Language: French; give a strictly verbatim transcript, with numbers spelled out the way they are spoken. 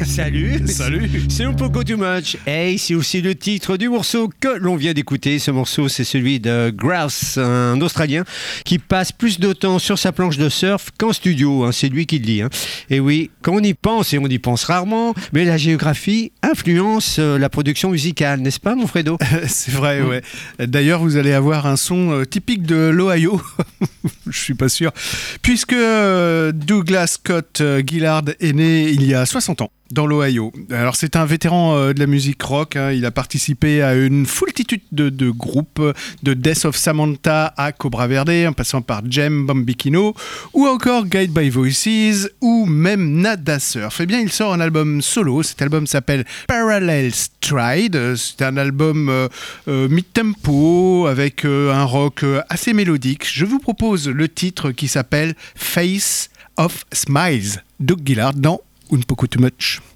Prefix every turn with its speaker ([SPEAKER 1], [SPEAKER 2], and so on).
[SPEAKER 1] Salut.
[SPEAKER 2] Salut.
[SPEAKER 1] C'est un peu too much. Hey, c'est aussi le titre du morceau que l'on vient d'écouter. Ce morceau, c'est celui de Grouse, un Australien qui passe plus de temps sur sa planche de surf qu'en studio. Hein, c'est lui qui le dit. Hein. Et oui, quand on y pense, et on y pense rarement, mais la géographie influence euh, la production musicale, n'est-ce pas, mon Fredo?
[SPEAKER 2] C'est vrai, ouais. D'ailleurs, vous allez avoir un son euh, typique de l'Ohio. Je suis pas sûr. Puisque euh, Douglas Scott euh, Gillard est né il y a soixante ans. Dans l'Ohio. Alors c'est un vétéran euh, de la musique rock, hein. Il a participé à une foultitude de, de groupes, de Death of Samantha à Cobra Verde, en passant par Jem Bambikino, ou encore Guide by Voices, ou même Nada Surf. Eh bien il sort un album solo, cet album s'appelle Parallel Stride, c'est un album euh, euh, mid-tempo, avec euh, un rock euh, assez mélodique. Je vous propose le titre qui s'appelle Face of Smiles, Doug Gillard dans Un poco too much.